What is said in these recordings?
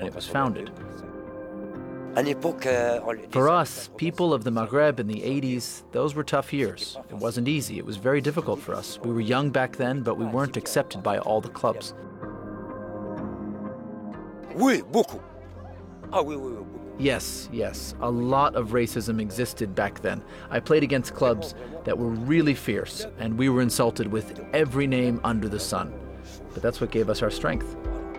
it was founded. For us, people of the Maghreb in the 80s, those were tough years. It wasn't easy. It was very difficult for us. We were young back then, but we weren't accepted by all the clubs. Yes, a lot of racism existed back then. I played against clubs that were really fierce, and we were insulted with every name under the sun. But that's what gave us our strength.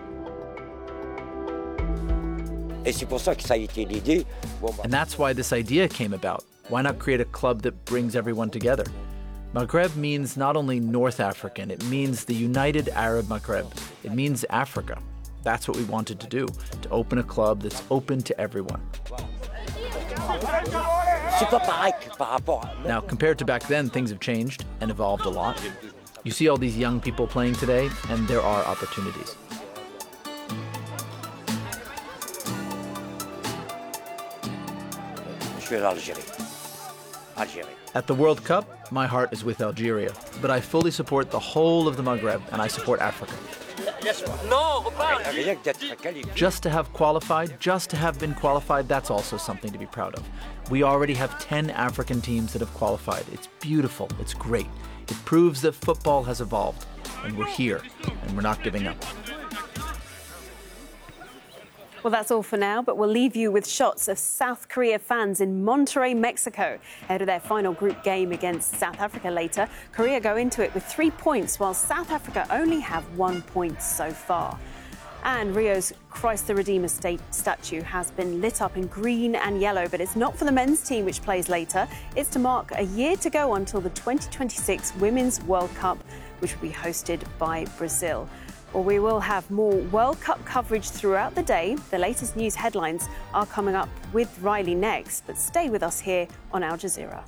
And that's why this idea came about. Why not create a club that brings everyone together? Maghreb means not only North African, it means the United Arab Maghreb. It means Africa. That's what we wanted to do, to open a club that's open to everyone. Now, compared to back then, things have changed and evolved a lot. You see all these young people playing today, and there are opportunities. At the World Cup, my heart is with Algeria, but I fully support the whole of the Maghreb, and I support Africa. Just to have qualified, just to have been qualified, that's also something to be proud of. We already have 10 African teams that have qualified. It's beautiful, it's great. It proves that football has evolved, and we're here, and we're not giving up. Well, that's all for now, but we'll leave you with shots of South Korea fans in Monterrey, Mexico, ahead of their final group game against South Africa later. Korea go into it with 3 points, while South Africa only have 1 point so far. And Rio's Christ the Redeemer statue has been lit up in green and yellow, but it's not for the men's team, which plays later. It's to mark a year to go until the 2026 Women's World Cup, which will be hosted by Brazil. Well, we will have more World Cup coverage throughout the day. The latest news headlines are coming up with Riley next, but stay with us here on Al Jazeera.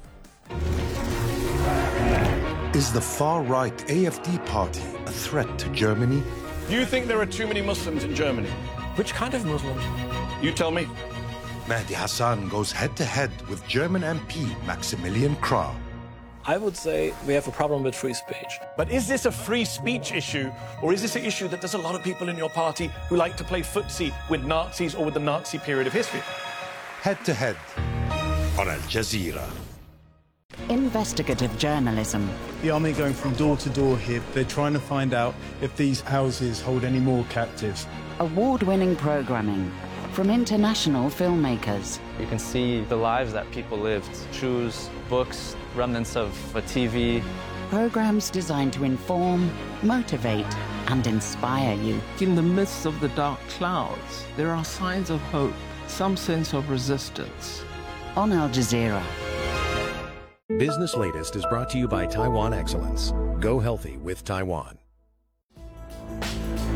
Is the far-right AfD party a threat to Germany? Do you think there are too many Muslims in Germany? Which kind of Muslims? You tell me. Mehdi Hassan goes head-to-head with German MP Maximilian Krah. I would say we have a problem with free speech. But is this a free speech issue, or is this an issue that there's a lot of people in your party who like to play footsie with Nazis or with the Nazi period of history? Head-to-head on Al Jazeera. Investigative journalism. The army going from door to door here. They're trying to find out if these houses hold any more captives. Award-winning programming from international filmmakers. You can see the lives that people lived. Shoes, books, remnants of a TV. Programs designed to inform, motivate, and inspire you. In the midst of the dark clouds, there are signs of hope, some sense of resistance. On Al Jazeera. Business Latest is brought to you by Taiwan Excellence. Go healthy with Taiwan.